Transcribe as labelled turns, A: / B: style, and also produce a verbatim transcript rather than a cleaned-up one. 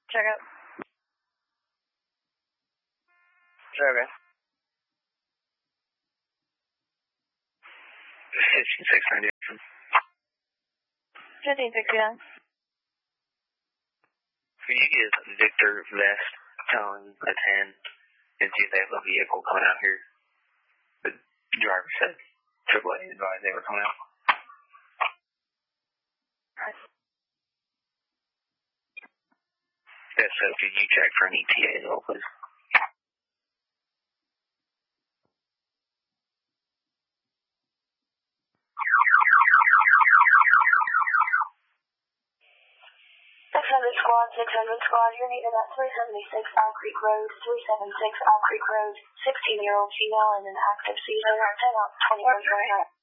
A: Check out.
B: Okay. fifteen six ninety.
A: fifteen sixty-nine.
B: Could you get Victor Vest telling a ten and see if they have a vehicle coming out here? The driver said triple A advised they were coming out. If so, could you check for an E T A as well, please?
A: six hundred squad, six hundred squad, you're needed at three seventy-six Owl Creek Road, three seventy-six Owl Creek Road, sixteen-year-old female in an active seizure, ten out, twenty-one twenty-nine.